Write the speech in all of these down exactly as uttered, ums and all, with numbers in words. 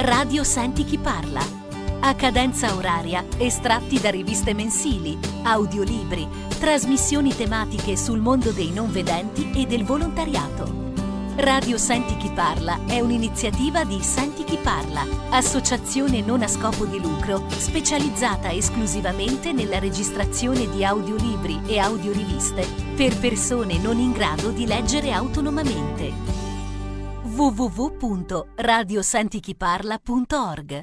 Radio Senti chi parla. A cadenza oraria, estratti da riviste mensili, audiolibri, trasmissioni tematiche sul mondo dei non vedenti e del volontariato. Radio Senti chi parla è un'iniziativa di Senti chi parla, associazione non a scopo di lucro specializzata esclusivamente nella registrazione di audiolibri e audioriviste per persone non in grado di leggere autonomamente. w w w punto radio senti chi parla punto org.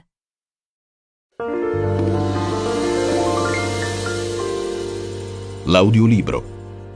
L'audiolibro.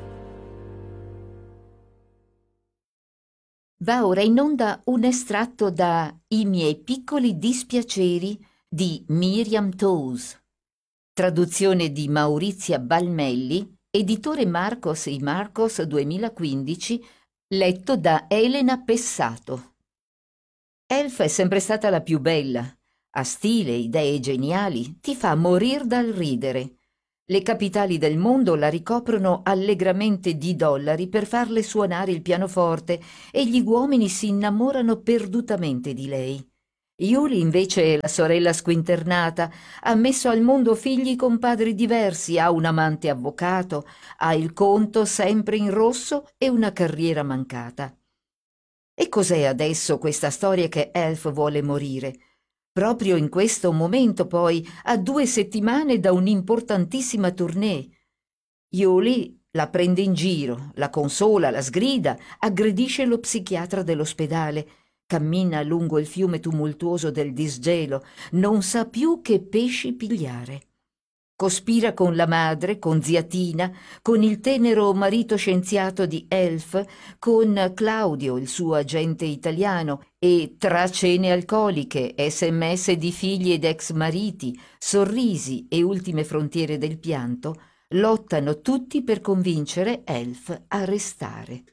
Va ora in onda un estratto da I miei piccoli dispiaceri di Miriam Toews, traduzione di Maurizia Balmelli, editore Marcos y Marcos duemilaquindici, letto da Elena Pessato. Elf è sempre stata la più bella, ha stile, idee geniali, ti fa morir dal ridere. Le capitali del mondo la ricoprono allegramente di dollari per farle suonare il pianoforte e gli uomini si innamorano perdutamente di lei. Yuli, invece, la sorella squinternata, ha messo al mondo figli con padri diversi, ha un amante avvocato, ha il conto sempre in rosso e una carriera mancata. E cos'è adesso questa storia che Elf vuole morire? Proprio in questo momento, poi, a due settimane da un'importantissima tournée. Yuli la prende in giro, la consola, la sgrida, aggredisce lo psichiatra dell'ospedale, cammina lungo il fiume tumultuoso del disgelo, non sa più che pesci pigliare. Cospira con la madre, con zia Tina, con il tenero marito scienziato di Elf, con Claudio, il suo agente italiano, e tra cene alcoliche, sms di figli ed ex mariti, sorrisi e ultime frontiere del pianto, lottano tutti per convincere Elf a restare.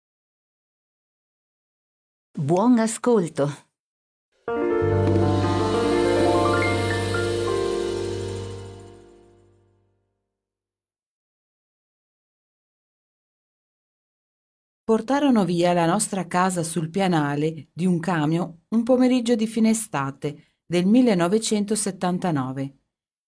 Buon ascolto. Portarono via la nostra casa sul pianale di un camion un pomeriggio di fine estate del millenovecentosettantanove.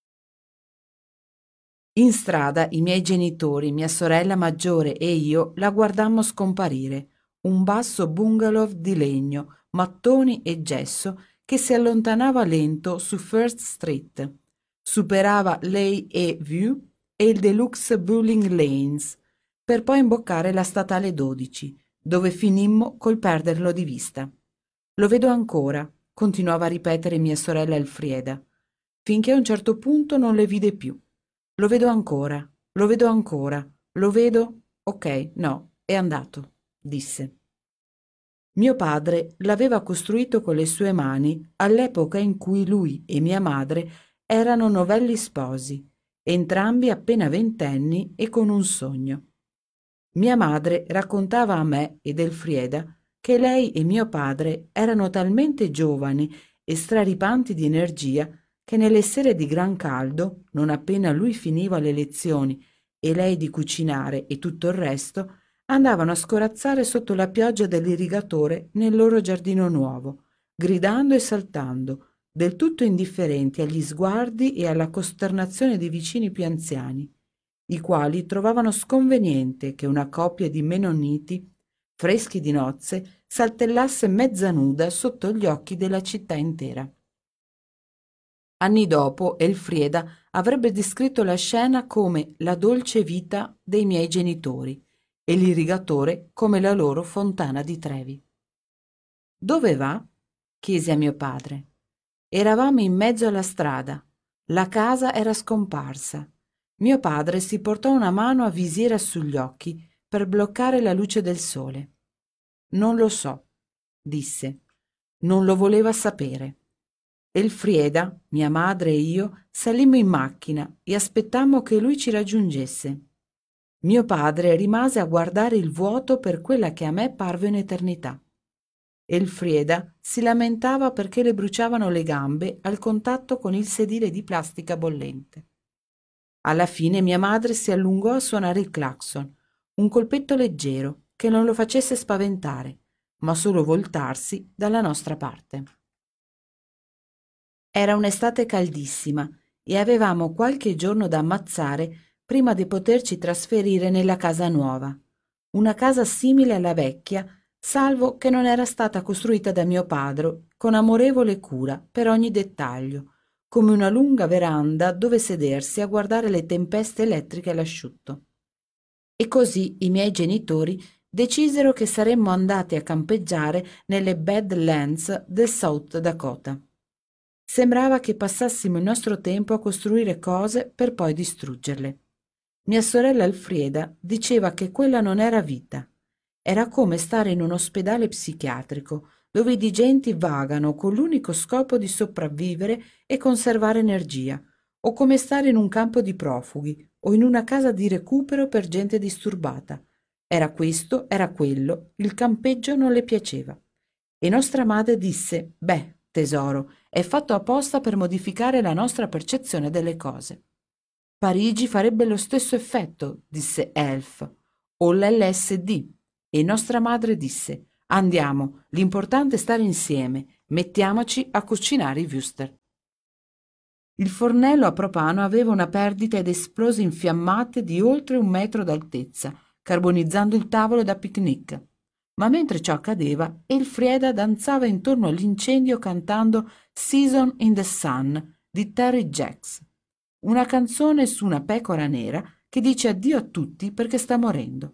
In strada i miei genitori, mia sorella maggiore e io la guardammo scomparire, un basso bungalow di legno, mattoni e gesso che si allontanava lento su First Street, superava l'A e View e il Deluxe Bowling Lanes, per poi imboccare la statale dodici, dove finimmo col perderlo di vista. Lo vedo ancora, continuava a ripetere mia sorella Elfrieda, finché a un certo punto non le vide più. Lo vedo ancora, lo vedo ancora, lo vedo... Ok, no, è andato, disse. Mio padre l'aveva costruito con le sue mani all'epoca in cui lui e mia madre erano novelli sposi, entrambi appena ventenni e con un sogno. Mia madre raccontava a me ed Elfrieda che lei e mio padre erano talmente giovani e straripanti di energia che nelle sere di gran caldo, non appena lui finiva le lezioni e lei di cucinare e tutto il resto, andavano a scorazzare sotto la pioggia dell'irrigatore nel loro giardino nuovo, gridando e saltando, del tutto indifferenti agli sguardi e alla costernazione dei vicini più anziani, i quali trovavano sconveniente che una coppia di mennoniti, freschi di nozze, saltellasse mezza nuda sotto gli occhi della città intera. Anni dopo, Elfrieda avrebbe descritto la scena come la dolce vita dei miei genitori e l'irrigatore come la loro fontana di Trevi. «Dove va?» chiesi a mio padre. Eravamo in mezzo alla strada. La casa era scomparsa. Mio padre si portò una mano a visiera sugli occhi per bloccare la luce del sole. «Non lo so», disse. Non lo voleva sapere. Elfrieda, mia madre e io salimmo in macchina e aspettammo che lui ci raggiungesse. Mio padre rimase a guardare il vuoto per quella che a me parve un'eternità. Elfrieda si lamentava perché le bruciavano le gambe al contatto con il sedile di plastica bollente. Alla fine mia madre si allungò a suonare il clacson, un colpetto leggero che non lo facesse spaventare, ma solo voltarsi dalla nostra parte. Era un'estate caldissima e avevamo qualche giorno da ammazzare prima di poterci trasferire nella casa nuova. Una casa simile alla vecchia, salvo che non era stata costruita da mio padre con amorevole cura per ogni dettaglio, come una lunga veranda dove sedersi a guardare le tempeste elettriche all'asciutto. E così i miei genitori decisero che saremmo andati a campeggiare nelle Badlands del South Dakota. Sembrava che passassimo il nostro tempo a costruire cose per poi distruggerle. Mia sorella Alfreda diceva che quella non era vita. Era come stare in un ospedale psichiatrico, dove i digenti vagano con l'unico scopo di sopravvivere e conservare energia, o come stare in un campo di profughi o in una casa di recupero per gente disturbata. Era questo, era quello, il campeggio non le piaceva. E nostra madre disse: «Beh, tesoro, è fatto apposta per modificare la nostra percezione delle cose». «Parigi farebbe lo stesso effetto», disse Elf, «o l'L S D». E nostra madre disse: «Andiamo, l'importante è stare insieme, mettiamoci a cucinare i wuster». Il fornello a propano aveva una perdita ed esplose in fiammate di oltre un metro d'altezza, carbonizzando il tavolo da picnic. Ma mentre ciò accadeva, Elfrieda danzava intorno all'incendio cantando «Season in the Sun» di Terry Jacks, una canzone su una pecora nera che dice addio a tutti perché sta morendo.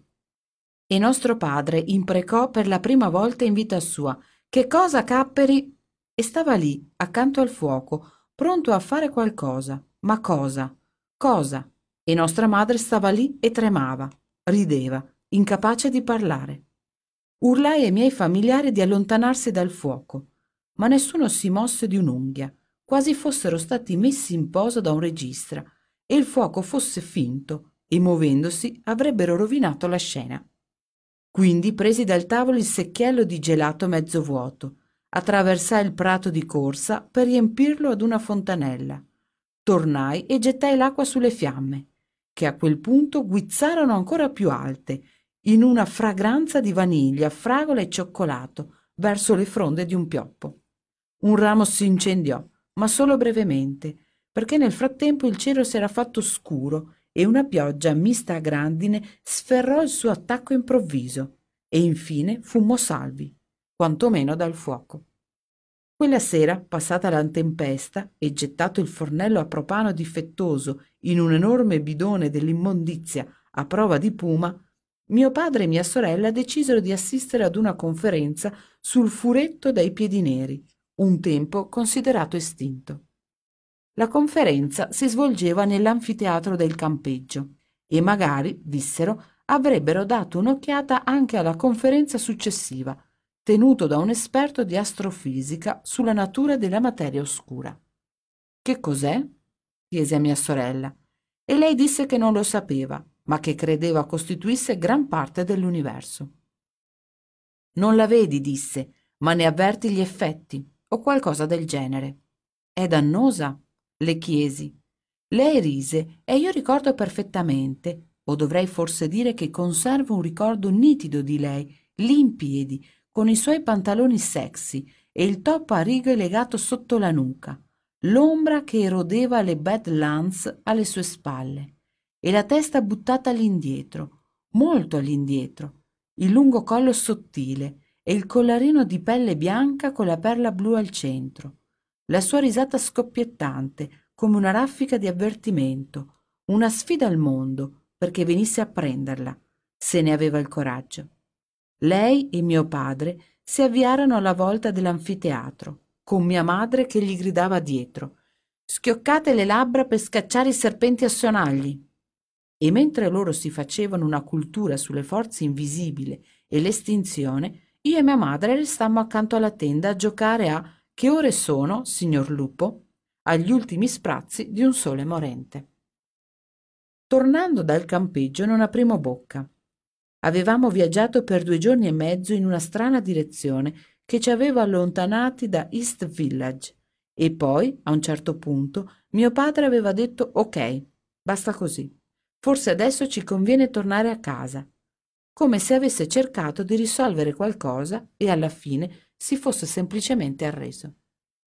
E nostro padre imprecò per la prima volta in vita sua: «Che cosa, Capperi?» E stava lì, accanto al fuoco, pronto a fare qualcosa. Ma cosa? Cosa? E nostra madre stava lì e tremava, rideva, incapace di parlare. Urlai ai miei familiari di allontanarsi dal fuoco, ma nessuno si mosse di un'unghia, quasi fossero stati messi in posa da un registra e il fuoco fosse finto e muovendosi avrebbero rovinato la scena. Quindi presi dal tavolo il secchiello di gelato mezzo vuoto, attraversai il prato di corsa per riempirlo ad una fontanella. Tornai e gettai l'acqua sulle fiamme, che a quel punto guizzarono ancora più alte, in una fragranza di vaniglia, fragola e cioccolato, verso le fronde di un pioppo. Un ramo si incendiò, ma solo brevemente, perché nel frattempo il cielo si era fatto scuro e una pioggia mista a grandine sferrò il suo attacco improvviso e infine fummo salvi, quantomeno dal fuoco. Quella sera, passata la tempesta e gettato il fornello a propano difettoso in un enorme bidone dell'immondizia a prova di puma, mio padre e mia sorella decisero di assistere ad una conferenza sul furetto dai piedi neri, un tempo considerato estinto. La conferenza si svolgeva nell'anfiteatro del campeggio e magari, dissero, avrebbero dato un'occhiata anche alla conferenza successiva, tenuto da un esperto di astrofisica sulla natura della materia oscura. «Che cos'è?» chiese a mia sorella, e lei disse che non lo sapeva, ma che credeva costituisse gran parte dell'universo. «Non la vedi», disse, «ma ne avverti gli effetti, o qualcosa del genere». «È dannosa?» le chiesi. Lei rise e io ricordo perfettamente, o dovrei forse dire che conservo un ricordo nitido di lei, lì in piedi, con i suoi pantaloni sexy e il top a righe legato sotto la nuca, l'ombra che erodeva le Badlands alle sue spalle, e la testa buttata all'indietro, molto all'indietro, il lungo collo sottile e il collarino di pelle bianca con la perla blu al centro, la sua risata scoppiettante come una raffica di avvertimento, una sfida al mondo perché venisse a prenderla, se ne aveva il coraggio. Lei e mio padre si avviarono alla volta dell'anfiteatro, con mia madre che gli gridava dietro: «Schioccate le labbra per scacciare i serpenti a sonagli!» E mentre loro si facevano una cultura sulle forze invisibili e l'estinzione, io e mia madre restammo accanto alla tenda a giocare a «Che ore sono, signor lupo?», agli ultimi sprazzi di un sole morente. Tornando dal campeggio non aprimo bocca. Avevamo viaggiato per due giorni e mezzo in una strana direzione che ci aveva allontanati da East Village e poi, a un certo punto, mio padre aveva detto «Ok, basta così, forse adesso ci conviene tornare a casa», come se avesse cercato di risolvere qualcosa e alla fine si fosse semplicemente arreso.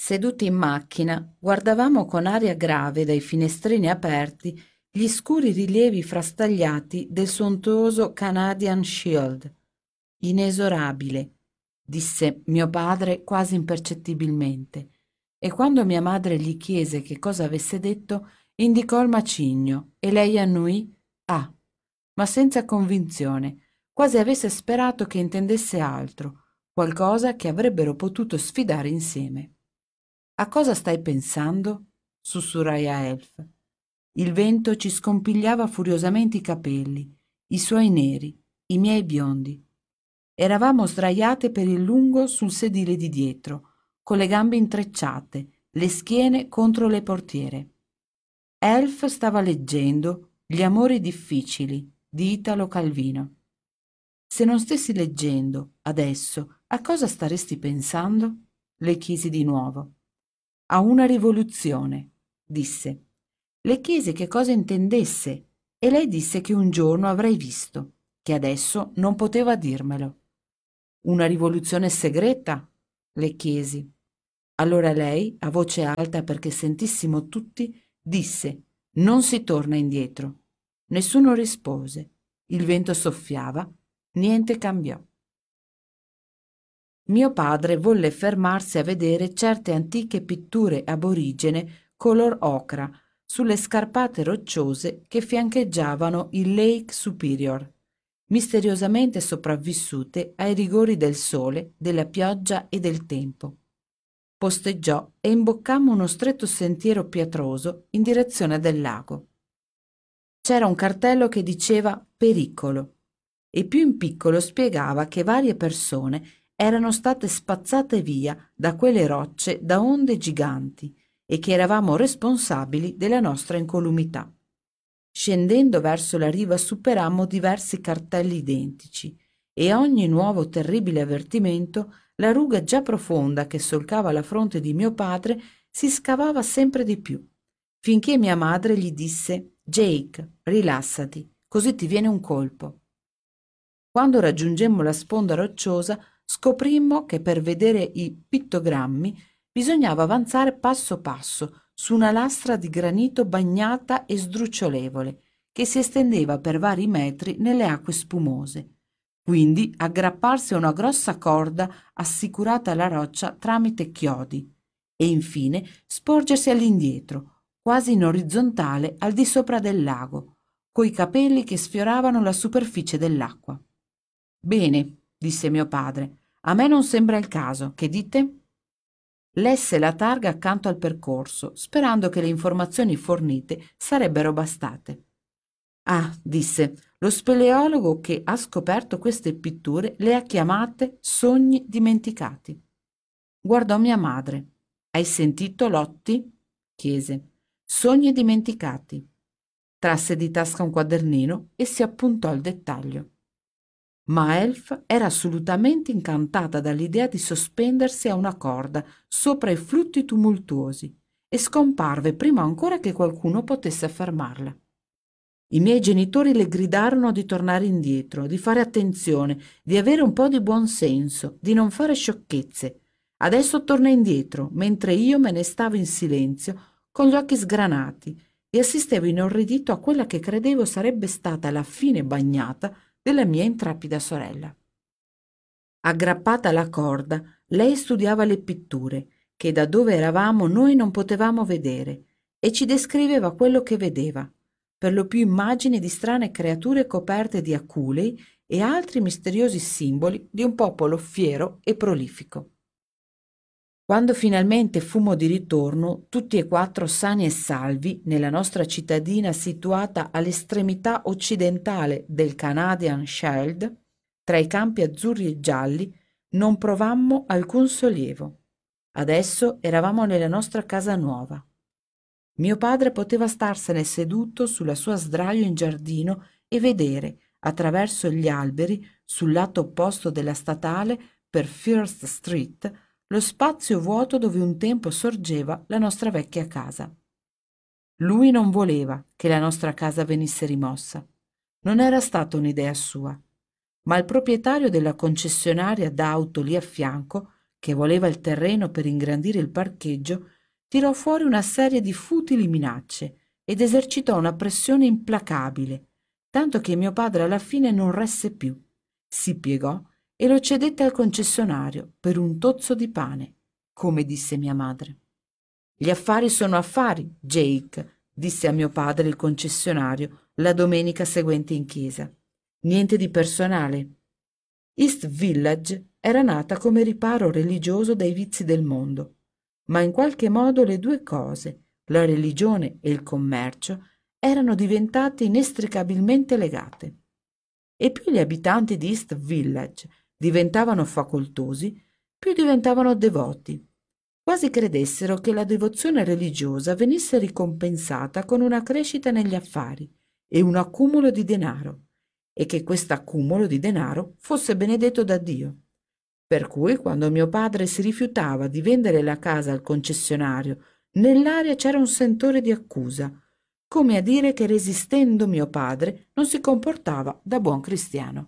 Seduti in macchina, guardavamo con aria grave dai finestrini aperti gli scuri rilievi frastagliati del sontuoso Canadian Shield. Inesorabile, disse mio padre quasi impercettibilmente, e quando mia madre gli chiese che cosa avesse detto, indicò il macigno e lei annui ah, ma senza convinzione, quasi avesse sperato che intendesse altro, qualcosa che avrebbero potuto sfidare insieme. A cosa stai pensando? Sussurrai a Elf. Il vento ci scompigliava furiosamente i capelli, i suoi neri, i miei biondi. Eravamo sdraiate per il lungo sul sedile di dietro, con le gambe intrecciate, le schiene contro le portiere. Elf stava leggendo Gli amori difficili di Italo Calvino. Se non stessi leggendo, adesso, a cosa staresti pensando? Le chiesi di nuovo. A una rivoluzione, disse. Le chiesi che cosa intendesse e lei disse che un giorno avrei visto, che adesso non poteva dirmelo. Una rivoluzione segreta? Le chiesi. Allora lei, a voce alta perché sentissimo tutti, disse: non si torna indietro. Nessuno rispose. Il vento soffiava, niente cambiò. Mio padre volle fermarsi a vedere certe antiche pitture aborigene color ocra sulle scarpate rocciose che fiancheggiavano il Lake Superior, misteriosamente sopravvissute ai rigori del sole, della pioggia e del tempo. Posteggiò e imboccammo uno stretto sentiero pietroso in direzione del lago. C'era un cartello che diceva pericolo e più in piccolo spiegava che varie persone erano state spazzate via da quelle rocce da onde giganti e che eravamo responsabili della nostra incolumità. Scendendo verso la riva superammo diversi cartelli identici e a ogni nuovo terribile avvertimento la ruga già profonda che solcava la fronte di mio padre si scavava sempre di più, finché mia madre gli disse: «Jake, rilassati, così ti viene un colpo». Quando raggiungemmo la sponda rocciosa, scoprimmo che per vedere i pittogrammi bisognava avanzare passo passo su una lastra di granito bagnata e sdrucciolevole che si estendeva per vari metri nelle acque spumose. Quindi aggrapparsi a una grossa corda assicurata alla roccia tramite chiodi e infine sporgersi all'indietro, quasi in orizzontale al di sopra del lago, coi capelli che sfioravano la superficie dell'acqua. «Bene», disse mio padre, «a me non sembra il caso, che dite?» Lesse la targa accanto al percorso, sperando che le informazioni fornite sarebbero bastate. «Ah», disse, «lo speleologo che ha scoperto queste pitture le ha chiamate sogni dimenticati». Guardò mia madre. «Hai sentito, Lotti?» chiese. «Sogni dimenticati». Trasse di tasca un quadernino e si appuntò il dettaglio. Ma Elf era assolutamente incantata dall'idea di sospendersi a una corda sopra i flutti tumultuosi e scomparve prima ancora che qualcuno potesse fermarla. I miei genitori le gridarono di tornare indietro, di fare attenzione, di avere un po' di buon senso, di non fare sciocchezze. Adesso torna indietro, mentre io me ne stavo in silenzio, con gli occhi sgranati, e assistevo inorridito a quella che credevo sarebbe stata la fine bagnata della mia intrepida sorella. Aggrappata alla corda, lei studiava le pitture, che da dove eravamo noi non potevamo vedere, e ci descriveva quello che vedeva, per lo più immagini di strane creature coperte di aculei e altri misteriosi simboli di un popolo fiero e prolifico. Quando finalmente fummo di ritorno, tutti e quattro sani e salvi, nella nostra cittadina situata all'estremità occidentale del Canadian Shield, tra i campi azzurri e gialli, non provammo alcun sollievo. Adesso eravamo nella nostra casa nuova. Mio padre poteva starsene seduto sulla sua sdraio in giardino e vedere, attraverso gli alberi, sul lato opposto della statale, per First Street, lo spazio vuoto dove un tempo sorgeva la nostra vecchia casa. Lui non voleva che la nostra casa venisse rimossa. Non era stata un'idea sua, ma il proprietario della concessionaria d'auto lì a fianco, che voleva il terreno per ingrandire il parcheggio, tirò fuori una serie di futili minacce ed esercitò una pressione implacabile, tanto che mio padre alla fine non resse più. Si piegò e lo cedette al concessionario per un tozzo di pane, come disse mia madre. «Gli affari sono affari, Jake», disse a mio padre il concessionario la domenica seguente in chiesa. «Niente di personale». East Village era nata come riparo religioso dai vizi del mondo, ma in qualche modo le due cose, la religione e il commercio, erano diventate inestricabilmente legate. E più gli abitanti di East Village diventavano facoltosi, più diventavano devoti. Quasi credessero che la devozione religiosa venisse ricompensata con una crescita negli affari e un accumulo di denaro, e che quest'accumulo di denaro fosse benedetto da Dio. Per cui, quando mio padre si rifiutava di vendere la casa al concessionario, nell'aria c'era un sentore di accusa, come a dire che resistendo mio padre non si comportava da buon cristiano.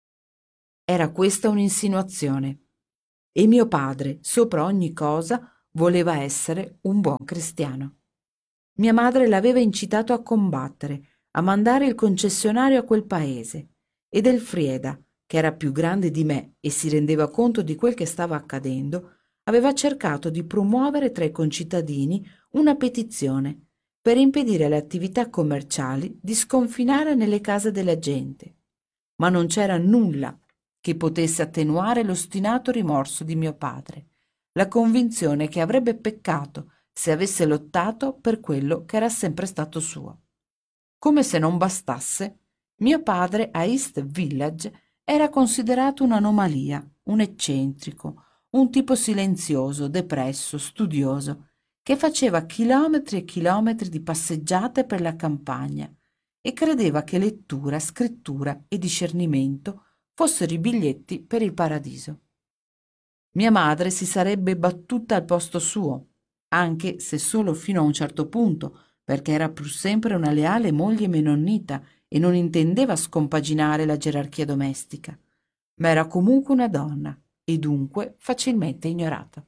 Era questa un'insinuazione. E mio padre, sopra ogni cosa, voleva essere un buon cristiano. Mia madre l'aveva incitato a combattere, a mandare il concessionario a quel paese, ed Elfrieda, che era più grande di me e si rendeva conto di quel che stava accadendo, aveva cercato di promuovere tra i concittadini una petizione per impedire alle attività commerciali di sconfinare nelle case della gente. Ma non c'era nulla che potesse attenuare l'ostinato rimorso di mio padre, la convinzione che avrebbe peccato se avesse lottato per quello che era sempre stato suo. Come se non bastasse, mio padre a East Village era considerato un'anomalia, un eccentrico, un tipo silenzioso, depresso, studioso, che faceva chilometri e chilometri di passeggiate per la campagna e credeva che lettura, scrittura e discernimento fossero i biglietti per il paradiso. Mia madre si sarebbe battuta al posto suo, anche se solo fino a un certo punto, perché era pur sempre una leale moglie menonnita e non intendeva scompaginare la gerarchia domestica, ma era comunque una donna e dunque facilmente ignorata.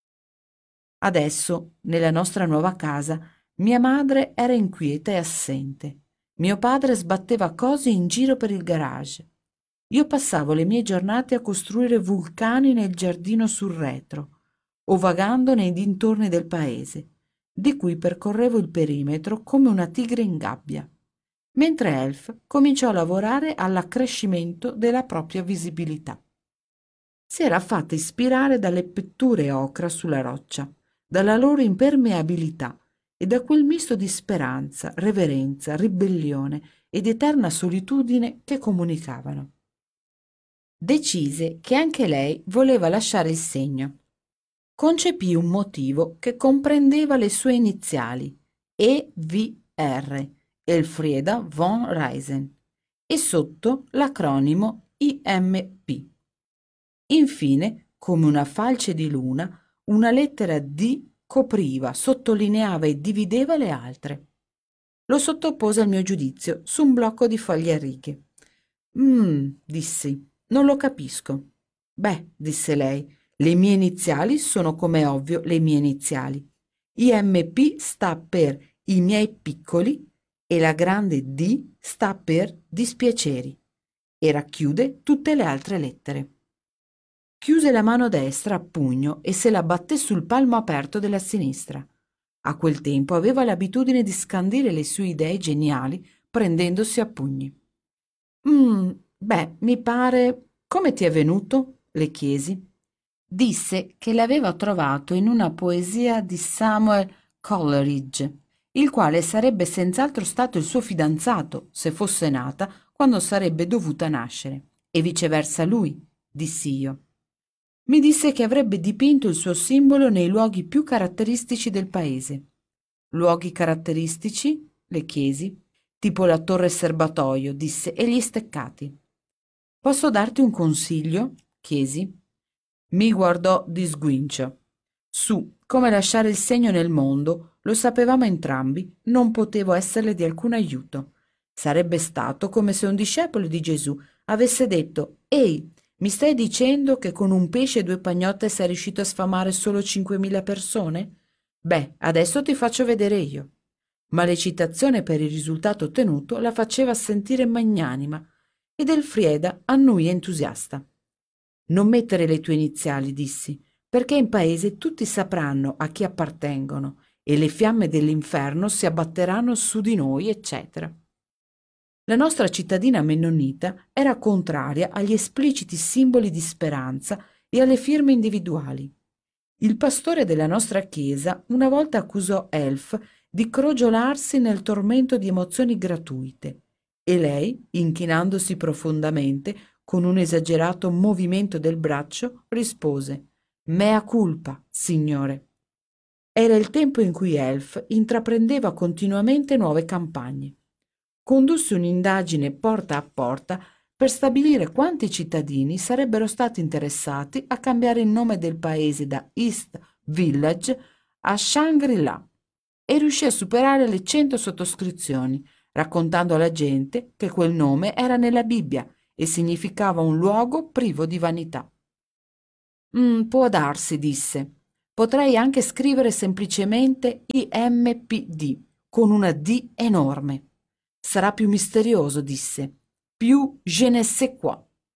Adesso, nella nostra nuova casa, mia madre era inquieta e assente. Mio padre sbatteva cose in giro per il garage. Io passavo le mie giornate a costruire vulcani nel giardino sul retro o vagando nei dintorni del paese, di cui percorrevo il perimetro come una tigre in gabbia, mentre Elf cominciò a lavorare all'accrescimento della propria visibilità. Si era fatta ispirare dalle pitture ocra sulla roccia, dalla loro impermeabilità e da quel misto di speranza, reverenza, ribellione ed eterna solitudine che comunicavano. Decise che anche lei voleva lasciare il segno. Concepì un motivo che comprendeva le sue iniziali, E V R, Elfrieda von Reisen, e sotto l'acronimo I M P. Infine, come una falce di luna, una lettera D copriva, sottolineava e divideva le altre. Lo sottopose al mio giudizio su un blocco di foglie a righe. «Mmm», dissi, «non lo capisco». «Beh», disse lei, «le mie iniziali sono come ovvio le mie iniziali. I M P sta per i miei piccoli e la grande D sta per dispiaceri e racchiude tutte le altre lettere». Chiuse la mano destra a pugno e se la batté sul palmo aperto della sinistra. A quel tempo aveva l'abitudine di scandire le sue idee geniali prendendosi a pugni. «Mm, beh, mi pare... Come ti è venuto?» le chiesi. Disse che l'aveva trovato in una poesia di Samuel Coleridge, il quale sarebbe senz'altro stato il suo fidanzato se fosse nata quando sarebbe dovuta nascere, e viceversa lui, dissi io. Mi disse che avrebbe dipinto il suo simbolo nei luoghi più caratteristici del paese. «Luoghi caratteristici?» le chiesi. «Tipo la torre serbatoio», disse, «e gli steccati». «Posso darti un consiglio?» chiesi. Mi guardò di sguincio. Su come lasciare il segno nel mondo lo sapevamo entrambi, non potevo esserle di alcun aiuto. Sarebbe stato come se un discepolo di Gesù avesse detto «Ehi, Mi stai dicendo che con un pesce e due pagnotte sei riuscito a sfamare solo cinquemila persone? Beh, adesso ti faccio vedere io. Ma l'eccitazione per il risultato ottenuto la faceva sentire magnanima ed Elfrieda annui entusiasta. Non mettere le tue iniziali, dissi, perché in paese tutti sapranno a chi appartengono e le fiamme dell'inferno si abbatteranno su di noi, eccetera. La nostra cittadina mennonita era contraria agli espliciti simboli di speranza e alle firme individuali. Il pastore della nostra chiesa una volta accusò Elf di crogiolarsi nel tormento di emozioni gratuite e lei, inchinandosi profondamente, con un esagerato movimento del braccio, rispose: «Mea culpa, signore». Era il tempo in cui Elf intraprendeva continuamente nuove campagne. Condusse un'indagine porta a porta per stabilire quanti cittadini sarebbero stati interessati a cambiare il nome del paese da East Village a Shangri-La e riuscì a superare le cento sottoscrizioni, raccontando alla gente che quel nome era nella Bibbia e significava un luogo privo di vanità. Mm, può darsi, disse. Potrei anche scrivere semplicemente I M P D con una D enorme. Sarà più misterioso, disse. Più je ne sais quoi.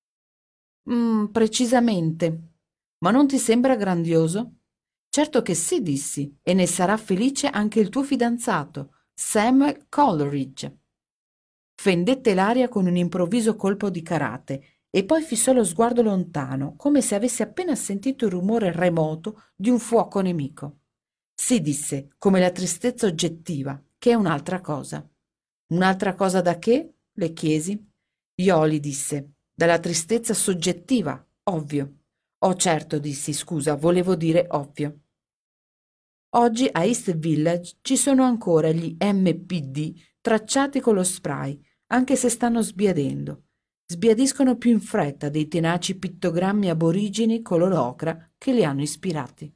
Mm, precisamente. Ma non ti sembra grandioso? Certo che sì, dissi, e ne sarà felice anche il tuo fidanzato, Samuel Coleridge. Fendette l'aria con un improvviso colpo di karate e poi fissò lo sguardo lontano, come se avesse appena sentito il rumore remoto di un fuoco nemico. Sì, disse, come la tristezza oggettiva, che è un'altra cosa. Un'altra cosa da che? Le chiesi. Ioli, disse, dalla tristezza soggettiva, ovvio. Oh, certo, dissi, scusa, volevo dire ovvio. Oggi a East Village ci sono ancora gli M P D tracciati con lo spray, anche se stanno sbiadendo. Sbiadiscono più in fretta dei tenaci pittogrammi aborigeni color ocra che li hanno ispirati.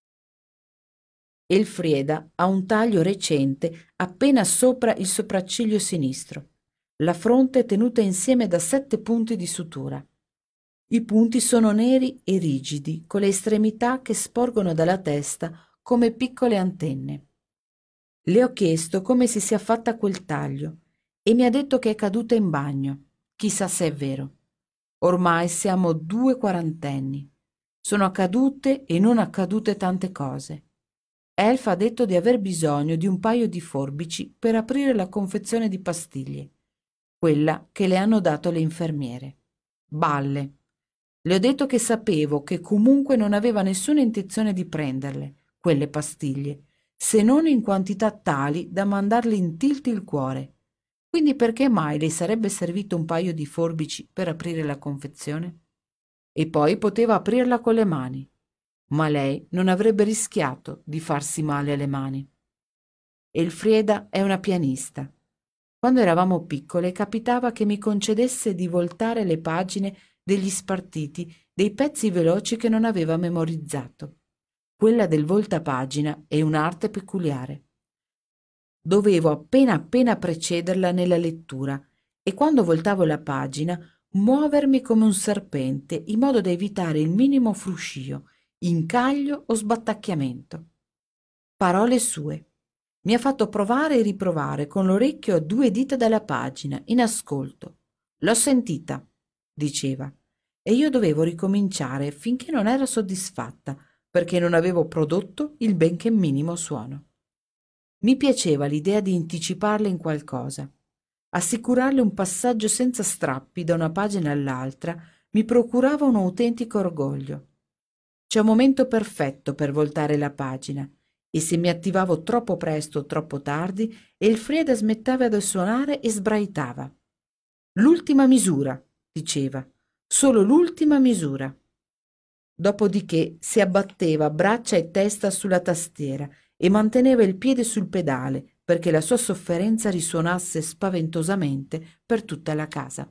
Elfrieda ha un taglio recente appena sopra il sopracciglio sinistro, la fronte tenuta insieme da sette punti di sutura. I punti sono neri e rigidi, con le estremità che sporgono dalla testa come piccole antenne. Le ho chiesto come si sia fatta quel taglio e mi ha detto che è caduta in bagno. Chissà se è vero. Ormai siamo due quarantenni. Sono accadute e non accadute tante cose. Elf ha detto di aver bisogno di un paio di forbici per aprire la confezione di pastiglie, quella che le hanno dato le infermiere. Balle. Le ho detto che sapevo che comunque non aveva nessuna intenzione di prenderle, quelle pastiglie, se non in quantità tali da mandarle in tilt il cuore. Quindi perché mai le sarebbe servito un paio di forbici per aprire la confezione? E poi poteva aprirla con le mani. Ma lei non avrebbe rischiato di farsi male alle mani. Elfrieda è una pianista. Quando eravamo piccole capitava che mi concedesse di voltare le pagine degli spartiti dei pezzi veloci che non aveva memorizzato. Quella del voltapagina è un'arte peculiare. Dovevo appena appena precederla nella lettura e quando voltavo la pagina muovermi come un serpente in modo da evitare il minimo fruscio, incaglio o sbattacchiamento. Parole sue. Mi ha fatto provare e riprovare con l'orecchio a due dita dalla pagina, in ascolto. L'ho sentita, diceva, e io dovevo ricominciare finché non era soddisfatta, perché non avevo prodotto il benché minimo suono. Mi piaceva l'idea di anticiparle in qualcosa. Assicurarle un passaggio senza strappi da una pagina all'altra mi procurava un autentico orgoglio. C'è un momento perfetto per voltare la pagina e se mi attivavo troppo presto o troppo tardi, Elfrieda smetteva di suonare e sbraitava. «L'ultima misura», diceva, «solo l'ultima misura». Dopodiché si abbatteva braccia e testa sulla tastiera e manteneva il piede sul pedale perché la sua sofferenza risuonasse spaventosamente per tutta la casa.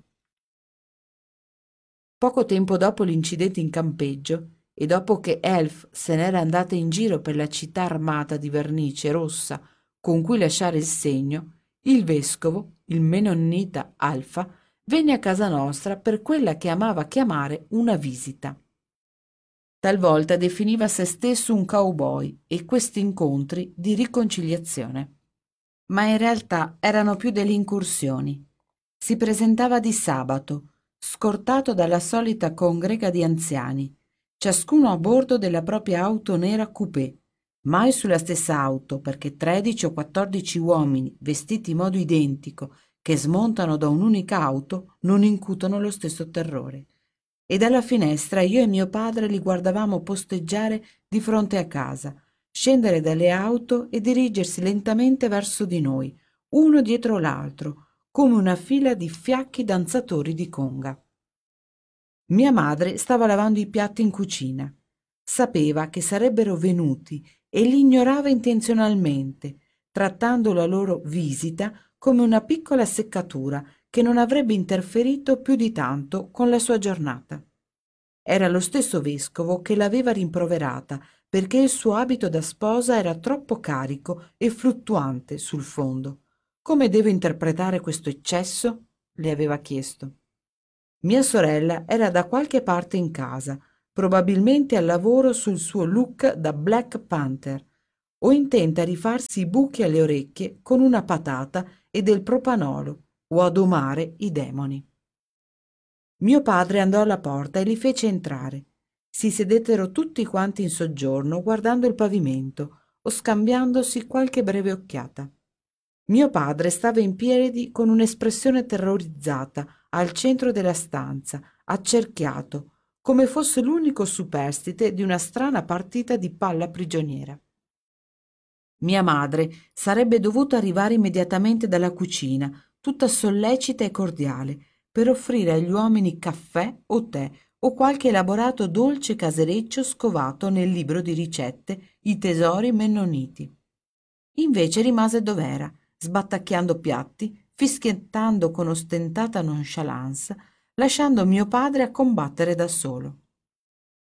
Poco tempo dopo l'incidente in campeggio e dopo che Elf se n'era andata in giro per la città armata di vernice rossa con cui lasciare il segno, il vescovo, il mennonita Alfa, venne a casa nostra per quella che amava chiamare una visita. Talvolta definiva se stesso un cowboy e questi incontri di riconciliazione. Ma in realtà erano più delle incursioni. Si presentava di sabato, scortato dalla solita congrega di anziani, ciascuno a bordo della propria auto nera coupé, mai sulla stessa auto perché tredici o quattordici uomini vestiti in modo identico che smontano da un'unica auto non incutono lo stesso terrore. E dalla finestra io e mio padre li guardavamo posteggiare di fronte a casa, scendere dalle auto e dirigersi lentamente verso di noi, uno dietro l'altro, come una fila di fiacchi danzatori di conga. Mia madre stava lavando i piatti in cucina. Sapeva che sarebbero venuti e li ignorava intenzionalmente, trattando la loro visita come una piccola seccatura che non avrebbe interferito più di tanto con la sua giornata. Era lo stesso vescovo che l'aveva rimproverata perché il suo abito da sposa era troppo carico e fluttuante sul fondo. Come devo interpretare questo eccesso? Le aveva chiesto. Mia sorella era da qualche parte in casa, probabilmente al lavoro sul suo look da Black Panther, o intenta rifarsi i buchi alle orecchie con una patata e del propanolo, o a domare i demoni. Mio padre andò alla porta e li fece entrare. Si sedettero tutti quanti in soggiorno guardando il pavimento o scambiandosi qualche breve occhiata. Mio padre stava in piedi con un'espressione terrorizzata al centro della stanza, accerchiato, come fosse l'unico superstite di una strana partita di palla prigioniera. Mia madre sarebbe dovuta arrivare immediatamente dalla cucina, tutta sollecita e cordiale, per offrire agli uomini caffè o tè o qualche elaborato dolce casereccio scovato nel libro di ricette I tesori mennoniti. Invece rimase dov'era, sbattacchiando piatti, fischiettando con ostentata nonchalance, lasciando mio padre a combattere da solo.